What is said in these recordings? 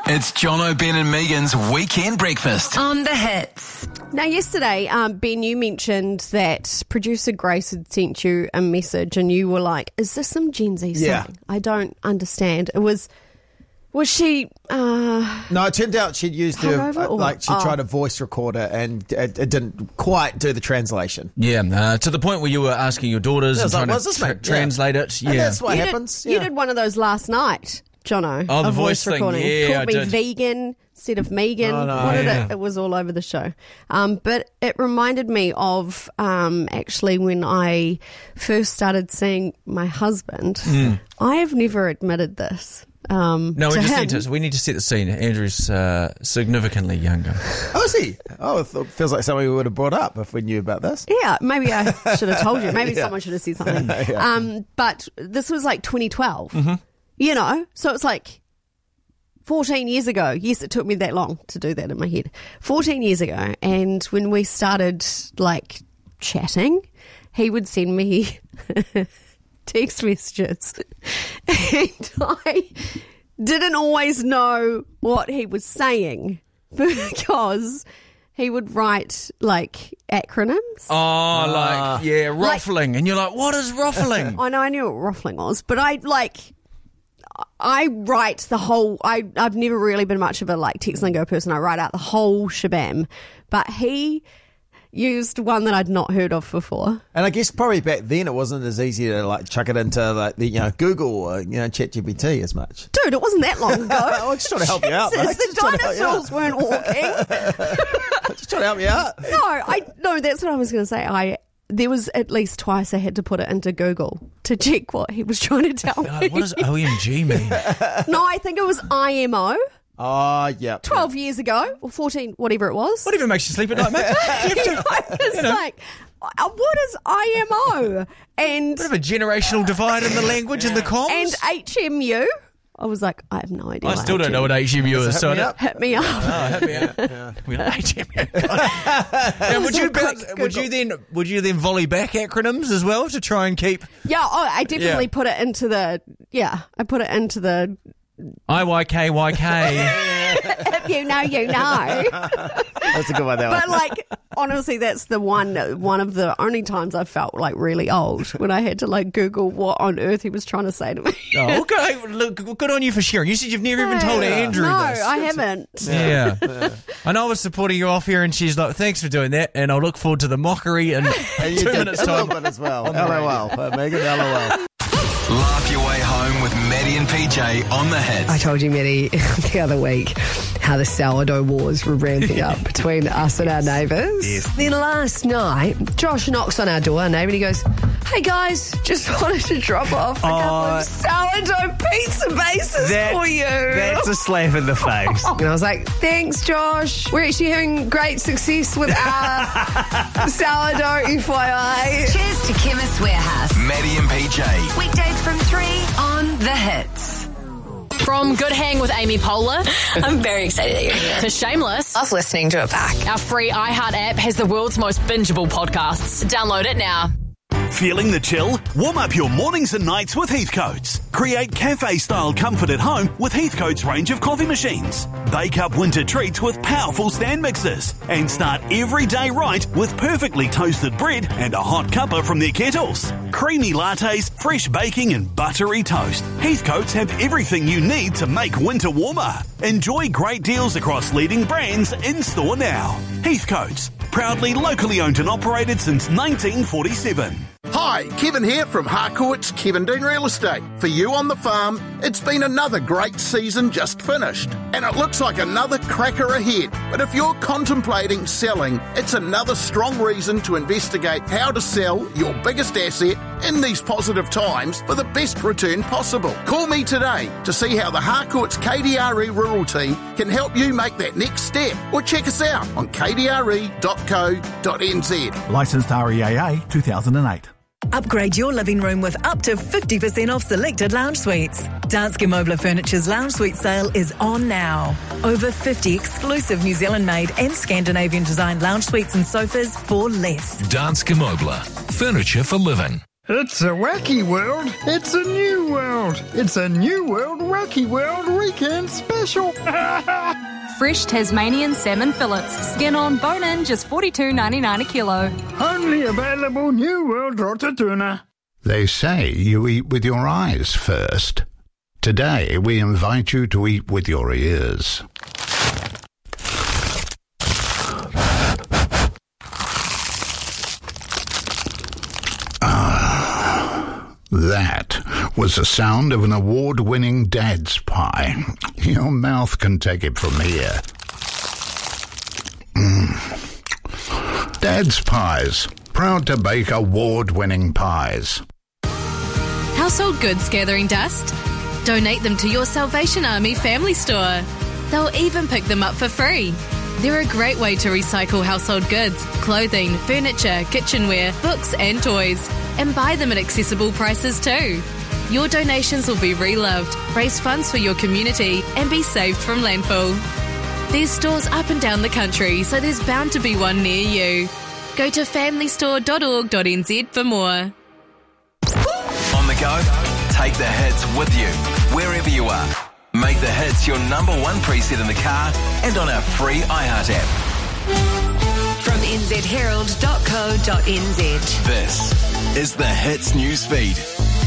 It's Jono, Ben and Megan's Weekend Breakfast. On the Hits. Now, yesterday, Ben, you mentioned that producer Grace had sent you a message and you were like, is this some Gen Z slang? Yeah. I don't understand. Was she... No, it turned out she'd used hungover, tried a voice recorder and it didn't quite do the translation. Yeah, to the point where you were asking your daughters and trying to translate it. Yeah. And that's what happens. You did one of those last night, Jono. Oh, the a voice thing, recording. yeah, Called me I did. vegan instead of Megan. Oh, no, What did yeah. it was all over the show. But it reminded me of actually when I first started seeing my husband. I have never admitted this. No, we to just him. need to. We need to set the scene. Andrew's significantly younger. Oh, is he? Oh, it feels like something we would have brought up if we knew about this. Yeah, maybe I should have told you. Maybe Yeah. someone should have said something. Yeah. But this was like 2012. You know, so it's like 14 years ago. Yes, it took me that long to do that in my head. 14 years ago. And when we started like chatting, he would send me text messages. And I didn't always know what he was saying because he would write like acronyms. Oh, ruffling. And you're like, what is ruffling? I know, I knew what ruffling was, but I write the whole. I've never really been much of a like text lingo person. I write out the whole shabam, but he used one that I'd not heard of before. And I guess probably back then it wasn't as easy to like chuck it into like the Google or ChatGPT as much. Dude, it wasn't that long ago. I'm just trying to help you out, mate. Jesus, the dinosaurs weren't walking. Just trying to help you out. No, that's what I was going to say. There was at least twice I had to put it into Google to check what he was trying to tell me. What does OMG mean? No, I think it was IMO. Oh, yeah. 12 years ago, or 14, whatever it was. What even makes you sleep at night, mate? I was like, what is IMO? And Bit of a generational divide in the language and the comms. and HMU. I was like, I have no idea. I still don't know what HMU is. Hit me up. Hit me up. Oh, hit me up. We like HMU. Now, would you then volley back acronyms as well to try and keep Yeah, I definitely put it into the. Yeah, I put it into the. IYKYK? If you know, you know. That's a good one, that But one. like, honestly, that's the one of the only times I felt like really old when I had to like Google what on earth he was trying to say to me. Oh, okay. Look, good on you for sharing. You said you've never even told Andrew No, this. I haven't. Yeah. I know I was supporting you off here, and she's like, thanks for doing that, and I'll look forward to the mockery in And you 2 did minutes' a little time. bit as well. LOL. Megan, LOL. Laugh your way home with Maddie and PJ on the Hits. I told you, Maddie, the other week how the sourdough wars were ramping up between us and our neighbours. Yes. Then last night, Josh knocks on our door, our neighbour, and he goes, hey guys, just wanted to drop off a couple of sourdough pizza bases for you. That's a slap in the face. And I was like, thanks, Josh. We're actually having great success with our sourdough, FYI. Cheers to Chemist Warehouse. Maddie and PJ. Weekdays from 3 on The Hits. From Good Hang with Amy Poehler I'm very excited that you're here. to Shameless, Love listening to it back. our free iHeart app has the world's most bingeable podcasts. Download it now. Feeling the chill? Warm up your mornings and nights with Heathcote's. Create cafe-style comfort at home with Heathcote's range of coffee machines. Bake up winter treats with powerful stand mixers. And start every day right with perfectly toasted bread and a hot cuppa from their kettles. Creamy lattes, fresh baking and buttery toast. Heathcote's have everything you need to make winter warmer. Enjoy great deals across leading brands in-store now. Heathcote's, proudly locally owned and operated since 1947. Hi, Kevin here from Harcourt's Kevin Dean Real Estate. For you on the farm, it's been another great season just finished, and it looks like another cracker ahead. But if you're contemplating selling, it's another strong reason to investigate how to sell your biggest asset in these positive times for the best return possible. Call me today to see how the Harcourt's KDRE Rural team can help you make that next step, or check us out on kdre.co.nz. Licensed REAA 2008. Upgrade your living room with up to 50% off selected lounge suites. Danske Mobler Furniture's lounge suite sale is on now. Over 50 exclusive New Zealand-made and Scandinavian-designed lounge suites and sofas for less. Danske Mobler. Furniture for living. It's a wacky world. It's a new world. It's a new world wacky world weekend special. Fresh Tasmanian salmon fillets, skin on, bone in, just $42.99 a kilo. Only available New World Rotatuna. They say you eat with your eyes first. Today we invite you to eat with your ears. That was the sound of an award-winning Dad's Pie. Your mouth can take it from here. Dad's Pies, proud to bake award-winning pies. Household goods gathering dust? Donate them to your Salvation Army family store. They'll even pick them up for free. They're a great way to recycle household goods, clothing, furniture, kitchenware, books and toys. And buy them at accessible prices too. Your donations will be reloved, raise funds for your community and be saved from landfill. There's stores up and down the country, so there's bound to be one near you. Go to familystore.org.nz for more. On the go, take the hits with you, wherever you are. Make the hits your number one preset in the car and on our free iHeart app. From nzherald.co.nz. This is the Hits News Feed.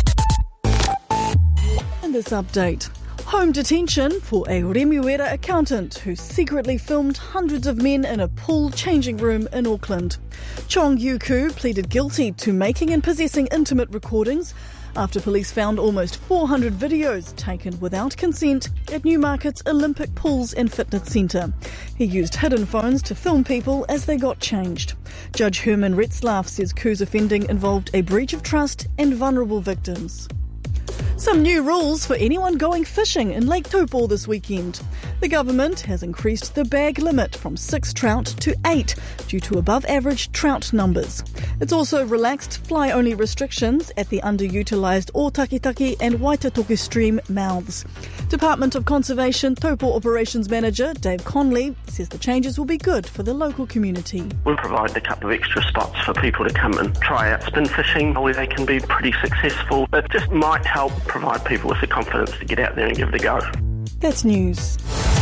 And this update. Home detention for a Remuera accountant who secretly filmed hundreds of men in a pool changing room in Auckland. Chong Yu-Ku pleaded guilty to making and possessing intimate recordings after police found almost 400 videos taken without consent at Newmarket's Olympic Pools and Fitness Centre. He used hidden phones to film people as they got changed. Judge Herman Retzlaff says Ku's offending involved a breach of trust and vulnerable victims. Some new rules for anyone going fishing in Lake Taupo this weekend. The government has increased the bag limit from 6 trout to 8 due to above-average trout numbers. It's also relaxed fly-only restrictions at the underutilised Otakitaki and Waitatoku stream mouths. Department of Conservation Taupo Operations Manager Dave Conley says the changes will be good for the local community. We'll provide a couple of extra spots for people to come and try out spin fishing, where they can be pretty successful. It just might help provide people with the confidence to get out there and give it a go. That's news.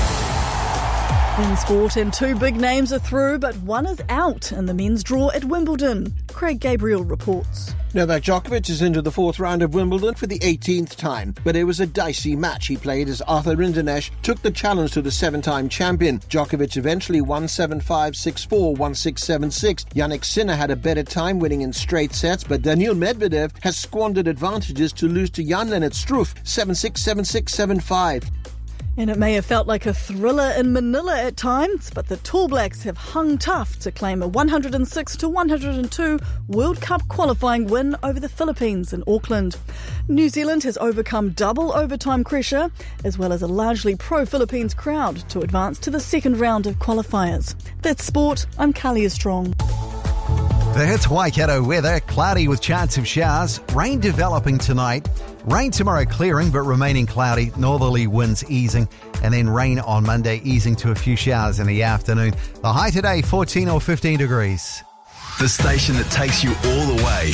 In sport, and 2 big names are through, but one is out in the men's draw at Wimbledon. Craig Gabriel reports. Novak Djokovic is into the 4th round of Wimbledon for the 18th time, but it was a dicey match he played as Arthur Rinderknech took the challenge to the 7-time champion. Djokovic eventually won 7-5, 6-4, 1-6, 7-6. Jannik Sinner had a better time winning in straight sets, but Daniil Medvedev has squandered advantages to lose to Jan-Lennard Struff 7-6, 7-6, 7-5. And it may have felt like a thriller in Manila at times, but the Tall Blacks have hung tough to claim a 106-102 World Cup qualifying win over the Philippines in Auckland. New Zealand has overcome double overtime pressure, as well as a largely pro-Philippines crowd, to advance to the second round of qualifiers. That's sport. I'm Kalia Strong. The Hits Waikato weather, cloudy with chance of showers, rain developing tonight. Rain tomorrow clearing but remaining cloudy, northerly winds easing, and then rain on Monday easing to a few showers in the afternoon. The high today 14 or 15 degrees. The station that takes you all the way.